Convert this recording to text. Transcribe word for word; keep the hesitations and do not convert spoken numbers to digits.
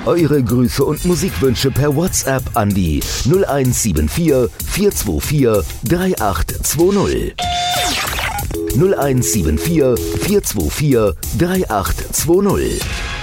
Eure Grüße und Musikwünsche per WhatsApp an die null eins sieben vier, vier zwei vier, drei acht zwei null. null eins sieben vier, vier zwei vier, drei acht zwei null.